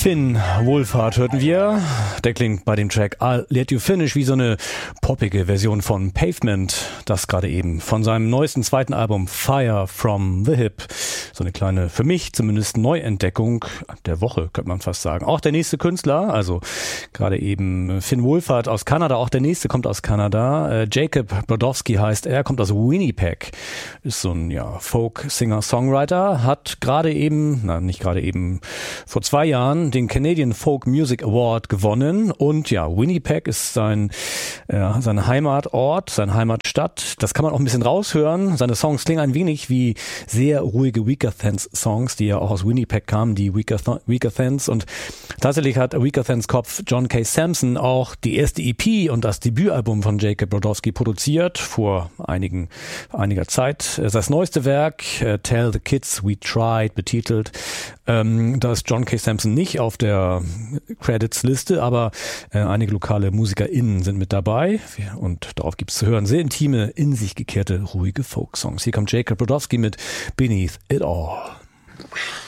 Finn Wolfhard hörten wir. Der klingt bei dem Track I'll Let You Finish wie so eine poppige Version von Pavement. Das gerade eben von seinem neuesten zweiten Album Fire from the Hip. So eine kleine, für mich zumindest, Neuentdeckung der Woche, könnte man fast sagen. Auch der nächste Künstler, also gerade eben Finn Wolfhard aus Kanada, auch der nächste kommt aus Kanada. Jacob Brodowski heißt er, kommt aus Winnipeg. Ist so ein Folk-Singer-Songwriter, hat gerade eben, vor 2 Jahren den Canadian Folk Music Award gewonnen. Und ja, Winnipeg ist sein Heimatort, seine Heimatstadt. Das kann man auch ein bisschen raushören. Seine Songs klingen ein wenig wie sehr ruhige Weakerthans-Songs, die ja auch aus Winnipeg kamen, die Weakerthans. Und tatsächlich hat Weakerthans Kopf John K. Samson auch die erste EP und das Debütalbum von Jacob Brodowski produziert, vor einiger Zeit. Das neueste Werk, Tell the Kids We Tried, betitelt. Da ist John K. Samson nicht auf der Credits-Liste, aber einige lokale MusikerInnen sind mit dabei und darauf gibt's zu hören sehr intime, in sich gekehrte, ruhige Folk-Songs. Hier kommt Jacob Brodowski mit Beneath It All.